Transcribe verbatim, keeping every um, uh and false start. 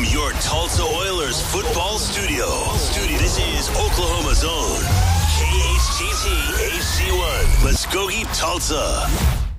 your Tulsa Oilers football studio, studio. This is Oklahoma's own K H T T H C one, Muskogee, Tulsa.